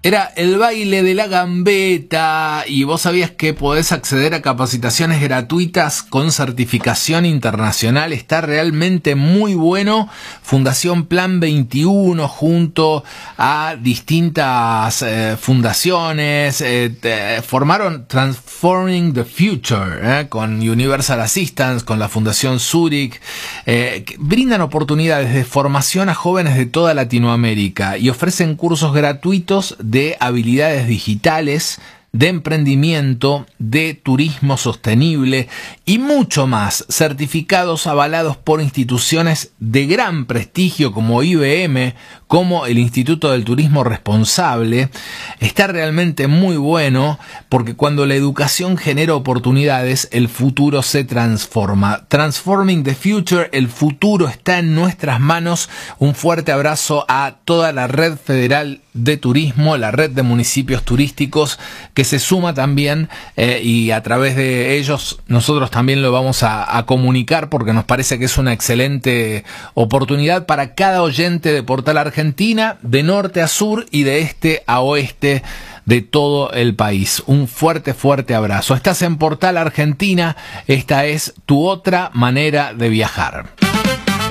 Era el baile de la gambeta y vos sabías que podés acceder a capacitaciones gratuitas con certificación internacional. Está realmente muy bueno. Fundación Plan 21 junto a distintas fundaciones formaron Transforming the Future con Universal Assistance, con la Fundación Zurich. Brindan oportunidades de formación a jóvenes de toda Latinoamérica y ofrecen cursos gratuitos de habilidades digitales, de emprendimiento, de turismo sostenible y mucho más, certificados avalados por instituciones de gran prestigio como IBM, como el Instituto del Turismo Responsable. Está realmente muy bueno porque cuando la educación genera oportunidades, el futuro se transforma. Transforming the Future, el futuro está en nuestras manos. Un fuerte abrazo a toda la red federal de turismo, la red de municipios turísticos que se suma también y a través de ellos nosotros también lo vamos a comunicar porque nos parece que es una excelente oportunidad para cada oyente de Portal Argentina, de norte a sur y de este a oeste de todo el país. Un fuerte, fuerte abrazo. Estás en Portal Argentina, esta es tu otra manera de viajar.